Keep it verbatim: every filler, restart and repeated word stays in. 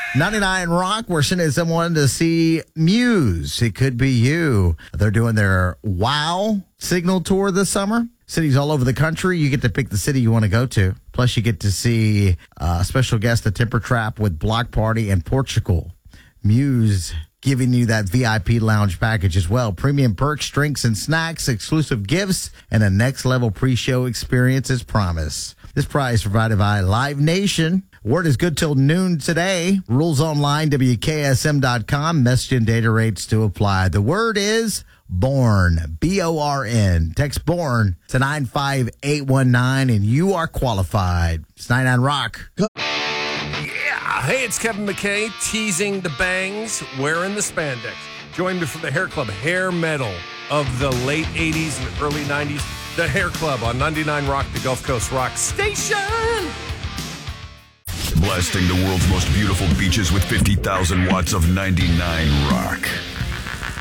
ninety-nine Rock, we're sending someone to see Muse. It could be you. They're doing their WOW Signal Tour this summer. Cities all over the country. You get to pick the city you want to go to. Plus, you get to see a special guest, the Temper Trap with Block Party in Portugal. Muse giving you that V I P lounge package as well. Premium perks, drinks, and snacks, exclusive gifts, and a next-level pre-show experience is promised. This prize provided by Live Nation. Word is good till noon today. Rules online, W K S M dot com. Message and data rates to apply. The word is BORN, B O R N. Text BORN to nine five eight one nine, and you are qualified. It's ninety-nine Rock. Yeah. Hey, it's Kevin McKay, teasing the bangs, wearing the spandex. Join me for the Hair Club Hair Metal of the late eighties and early nineties. The Hair Club on ninety-nine Rock, the Gulf Coast Rock Station. Blasting the world's most beautiful beaches with fifty thousand watts of ninety-nine Rock.